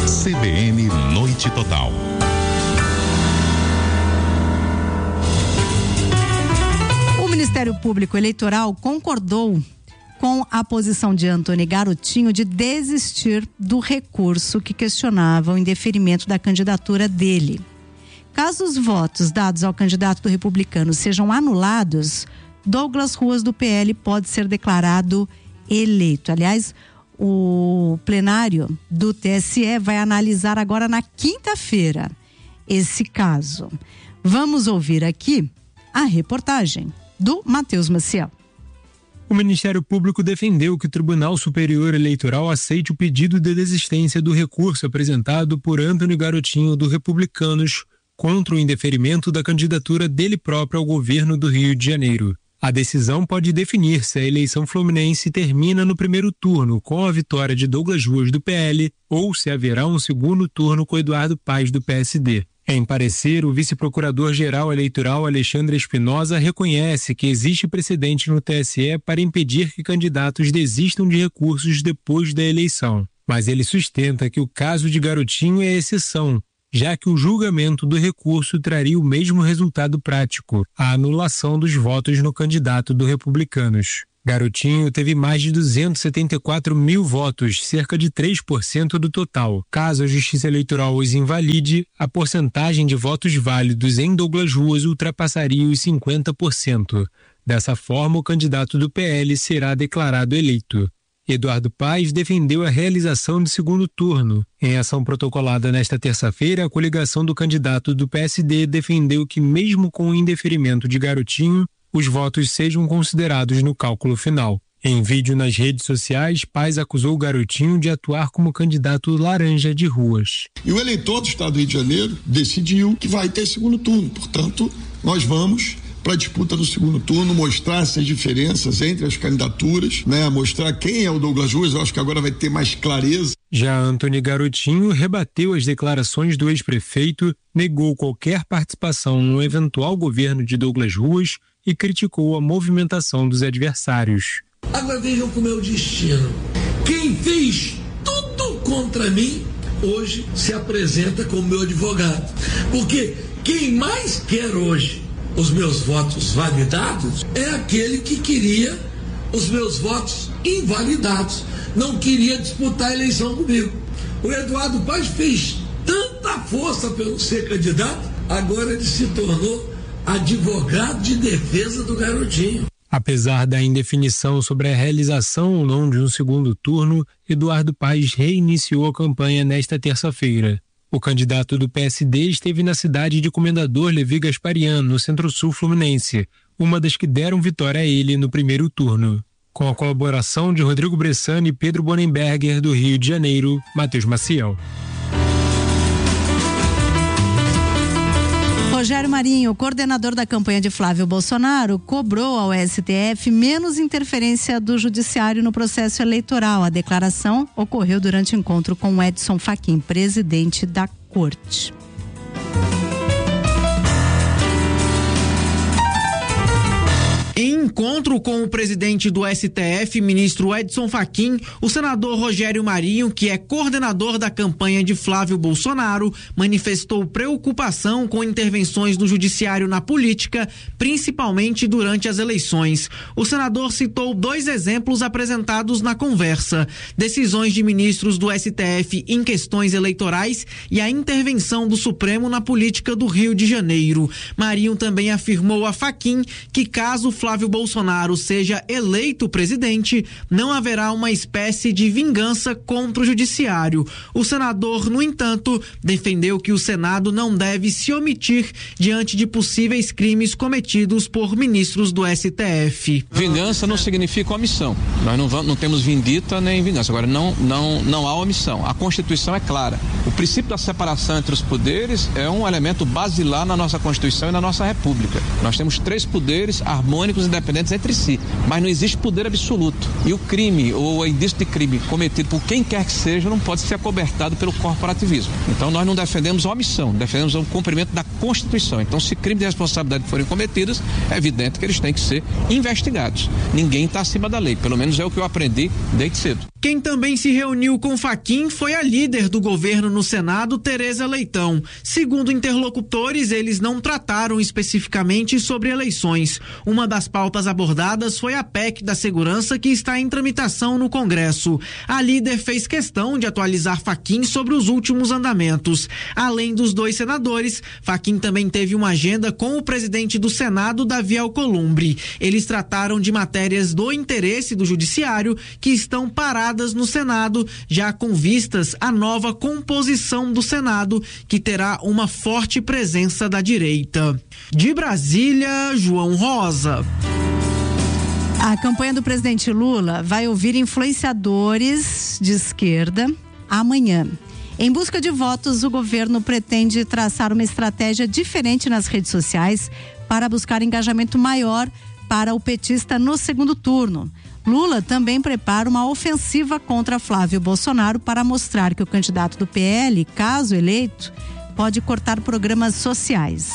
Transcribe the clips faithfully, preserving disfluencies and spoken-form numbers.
C B N Noite Total. O Ministério Público Eleitoral concordou com a posição de Antony Garotinho de desistir do recurso que questionava o indeferimento da candidatura dele. Caso os votos dados ao candidato do Republicano sejam anulados, Douglas Ruas, do P L, pode ser declarado eleito. Aliás, o plenário do T S E vai analisar agora na quinta-feira esse caso. Vamos ouvir aqui a reportagem do Matheus Maciel. O Ministério Público defendeu que o Tribunal Superior Eleitoral aceite o pedido de desistência do recurso apresentado por Antony Garotinho, do Republicanos, contra o indeferimento da candidatura dele próprio ao governo do Rio de Janeiro. A decisão pode definir se a eleição fluminense termina no primeiro turno com a vitória de Douglas Ruas, do P L, ou se haverá um segundo turno com Eduardo Paes, do P S D. Em parecer, o vice-procurador-geral eleitoral Alexandre Espinosa reconhece que existe precedente no T S E para impedir que candidatos desistam de recursos depois da eleição. Mas ele sustenta que o caso de Garotinho é exceção, já que o julgamento do recurso traria o mesmo resultado prático, a anulação dos votos no candidato do Republicanos. Garotinho teve mais de duzentos e setenta e quatro mil votos, cerca de três por cento do total. Caso a Justiça Eleitoral os invalide, a porcentagem de votos válidos em Douglas Ruas ultrapassaria os cinquenta por cento. Dessa forma, o candidato do P L será declarado eleito. Eduardo Paes defendeu a realização do segundo turno. Em ação protocolada nesta terça-feira, a coligação do candidato do P S D defendeu que, mesmo com o indeferimento de Garotinho, os votos sejam considerados no cálculo final. Em vídeo nas redes sociais, Paes acusou o Garotinho de atuar como candidato laranja de Ruas. E o eleitor do estado do Rio de Janeiro decidiu que vai ter segundo turno. Portanto, nós vamos para a disputa do segundo turno, mostrar essas diferenças entre as candidaturas, né? Mostrar quem é o Douglas Ruas. Eu acho que agora vai ter mais clareza. Já Antony Garotinho rebateu as declarações do ex-prefeito, negou qualquer participação no eventual governo de Douglas Ruas e criticou a movimentação dos adversários. Agora vejam como é o destino. Quem fez tudo contra mim, hoje se apresenta como meu advogado. Porque quem mais quer hoje os meus votos validados é aquele que queria os meus votos invalidados. Não queria disputar a eleição comigo. O Eduardo Paes fez tanta força pelo ser candidato, agora ele se tornou advogado de defesa do Garotinho. Apesar da indefinição sobre a realização ou não de um segundo turno, Eduardo Paes reiniciou a campanha nesta terça-feira. O candidato do P S D esteve na cidade de Comendador Levi Gasparian, no Centro-Sul Fluminense, uma das que deram vitória a ele no primeiro turno. Com a colaboração de Rodrigo Bressani e Pedro Bonenberger, do Rio de Janeiro, Matheus Maciel. Rogério Marinho, coordenador da campanha de Flávio Bolsonaro, cobrou ao S T F menos interferência do judiciário no processo eleitoral. A declaração ocorreu durante o encontro com Edson Fachin, presidente da Corte. Em encontro com o presidente do S T F, ministro Edson Fachin, o senador Rogério Marinho, que é coordenador da campanha de Flávio Bolsonaro, manifestou preocupação com intervenções do judiciário na política, principalmente durante as eleições. O senador citou dois exemplos apresentados na conversa: decisões de ministros do S T F em questões eleitorais e a intervenção do Supremo na política do Rio de Janeiro. Marinho também afirmou a Fachin que, caso Flávio Bolsonaro seja eleito presidente, não haverá uma espécie de vingança contra o judiciário. O senador, no entanto, defendeu que o Senado não deve se omitir diante de possíveis crimes cometidos por ministros do S T F. Vingança não significa omissão. Nós não, vamos, não temos vindita nem vingança. Agora, não, não, não há omissão. A Constituição é clara. O princípio da separação entre os poderes é um elemento basilar na nossa Constituição e na nossa República. Nós temos três poderes harmônicos independentes entre si, mas não existe poder absoluto. E o crime ou o indício de crime cometido por quem quer que seja não pode ser acobertado pelo corporativismo. Então nós não defendemos a omissão, defendemos o cumprimento da Constituição. Então, se crimes de responsabilidade forem cometidos, é evidente que eles têm que ser investigados. Ninguém está acima da lei, pelo menos é o que eu aprendi desde cedo. Quem também se reuniu com Fachin foi a líder do governo no Senado, Tereza Leitão. Segundo interlocutores, eles não trataram especificamente sobre eleições. Uma das pautas abordadas foi a P E C da segurança, que está em tramitação no Congresso. A líder fez questão de atualizar Fachin sobre os últimos andamentos. Além dos dois senadores, Fachin também teve uma agenda com o presidente do Senado, Davi Alcolumbre. Eles trataram de matérias do interesse do judiciário que estão paradas no Senado, já com vistas à nova composição do Senado, que terá uma forte presença da direita. De Brasília, João Rosa. A campanha do presidente Lula vai ouvir influenciadores de esquerda amanhã. Em busca de votos, o governo pretende traçar uma estratégia diferente nas redes sociais para buscar engajamento maior para o petista no segundo turno. Lula também prepara uma ofensiva contra Flávio Bolsonaro para mostrar que o candidato do P L, caso eleito, pode cortar programas sociais.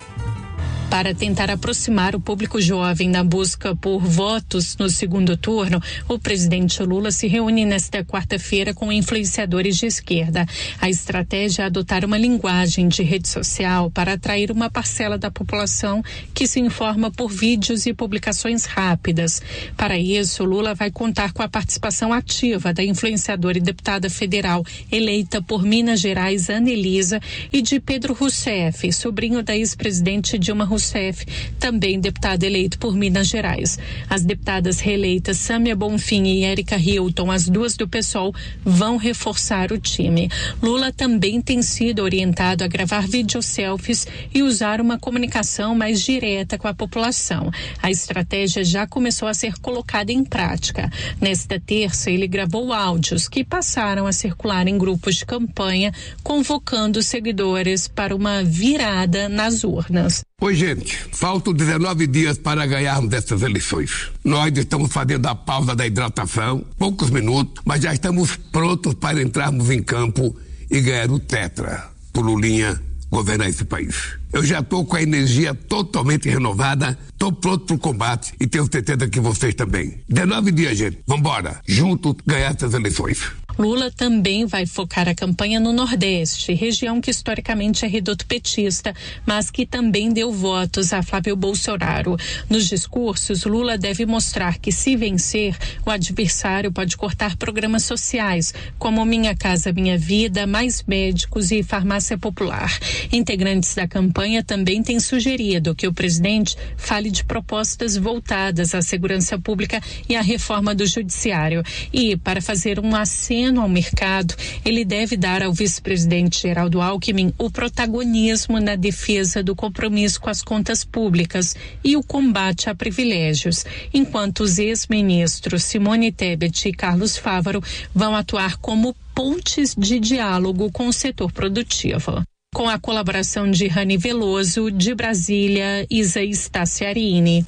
Para tentar aproximar o público jovem na busca por votos no segundo turno, o presidente Lula se reúne nesta quarta-feira com influenciadores de esquerda. A estratégia é adotar uma linguagem de rede social para atrair uma parcela da população que se informa por vídeos e publicações rápidas. Para isso, Lula vai contar com a participação ativa da influenciadora e deputada federal eleita por Minas Gerais, Anelisa, e de Pedro Rousseff, sobrinho da ex-presidente Dilma Rousseff, também deputado eleito por Minas Gerais. As deputadas reeleitas Sâmia Bonfim e Érica Hilton, as duas do PSOL, vão reforçar o time. Lula também tem sido orientado a gravar videoselfies e usar uma comunicação mais direta com a população. A estratégia já começou a ser colocada em prática. Nesta terça, ele gravou áudios que passaram a circular em grupos de campanha, convocando seguidores para uma virada nas urnas. Oi, gente, faltam dezenove dias para ganharmos essas eleições. Nós estamos fazendo a pausa da hidratação, poucos minutos, mas já estamos prontos para entrarmos em campo e ganhar o tetra por Lulinha governar esse país. Eu já estou com a energia totalmente renovada, estou pronto para o combate e tenho certeza que vocês também. dezenove dias, gente, vambora, juntos ganhar essas eleições. Lula também vai focar a campanha no Nordeste, região que historicamente é reduto petista, mas que também deu votos a Flávio Bolsonaro. Nos discursos, Lula deve mostrar que, se vencer, o adversário pode cortar programas sociais, como Minha Casa Minha Vida, Mais Médicos e Farmácia Popular. Integrantes da campanha também têm sugerido que o presidente fale de propostas voltadas à segurança pública e à reforma do judiciário. E, para fazer um aceno ao mercado, ele deve dar ao vice-presidente Geraldo Alckmin o protagonismo na defesa do compromisso com as contas públicas e o combate a privilégios, enquanto os ex-ministros Simone Tebet e Carlos Fávaro vão atuar como pontes de diálogo com o setor produtivo. Com a colaboração de Rani Veloso, de Brasília, Isa Staciarini.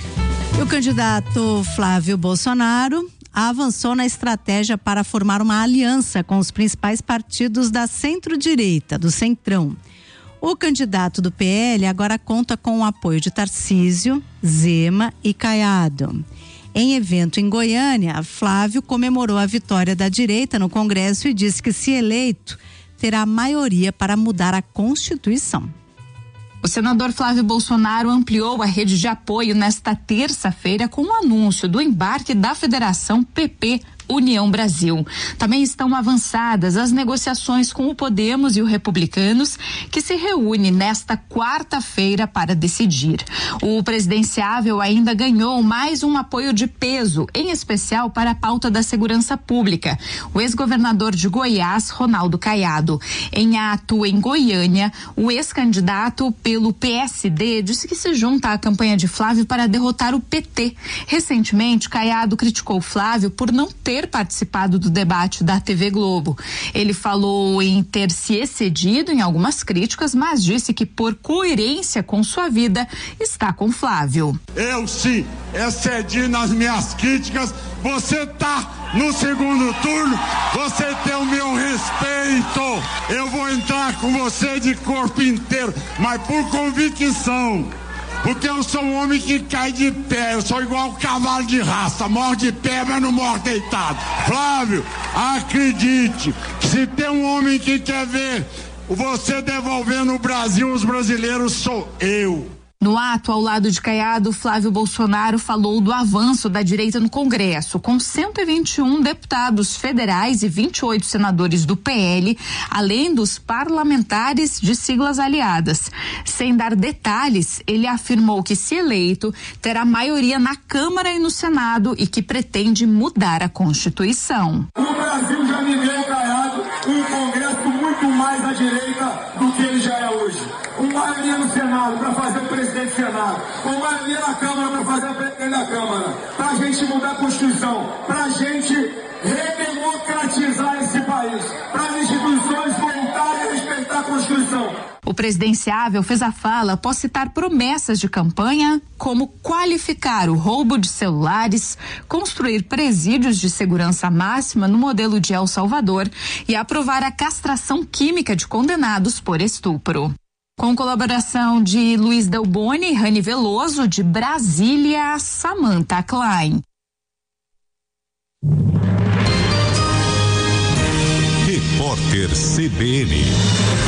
O candidato Flávio Bolsonaro avançou na estratégia para formar uma aliança com os principais partidos da centro-direita, do Centrão. O candidato do P L agora conta com o apoio de Tarcísio, Zema e Caiado. Em evento em Goiânia, Flávio comemorou a vitória da direita no Congresso e disse que, se eleito, terá maioria para mudar a Constituição. O senador Flávio Bolsonaro ampliou a rede de apoio nesta terça-feira com o anúncio do embarque da Federação P P União Brasil. Também estão avançadas as negociações com o Podemos e o Republicanos, que se reúne nesta quarta-feira para decidir. O presidenciável ainda ganhou mais um apoio de peso, em especial para a pauta da segurança pública. O ex-governador de Goiás, Ronaldo Caiado. Em ato em Goiânia, o ex-candidato pelo P S D disse que se junta à campanha de Flávio para derrotar o P T. Recentemente, Caiado criticou Flávio por não ter participado do debate da T V Globo. Ele falou em ter se excedido em algumas críticas, mas disse que, por coerência com sua vida, está com Flávio. Eu sim excedi nas minhas críticas. Você tá no segundo turno, você tem o meu respeito. Eu vou entrar com você de corpo inteiro, mas por convicção. Porque eu sou um homem que cai de pé, eu sou igual um cavalo de raça, morre de pé, mas não morre deitado. Flávio, acredite, se tem um homem que quer ver você devolvendo o Brasil aos brasileiros, sou eu. No ato, ao lado de Caiado, Flávio Bolsonaro falou do avanço da direita no Congresso, com cento e vinte e um deputados federais e vinte e oito senadores do P L, além dos parlamentares de siglas aliadas. Sem dar detalhes, ele afirmou que, se eleito, terá maioria na Câmara e no Senado e que pretende mudar a Constituição. O Brasil já viveu, Caiado, um Congresso muito mais à direita do que ele já é hoje. Com maioria no Senado para fazer o presidente do Senado, com maioria na Câmara para fazer o presidente da Câmara, para a gente mudar a Constituição, para a gente redemocratizar esse país, para as instituições voltarem a respeitar a Constituição. O presidenciável fez a fala após citar promessas de campanha como qualificar o roubo de celulares, construir presídios de segurança máxima no modelo de El Salvador e aprovar a castração química de condenados por estupro. Com colaboração de Luiz Delboni e Rani Veloso, de Brasília, Samantha Klein. Repórter C B N.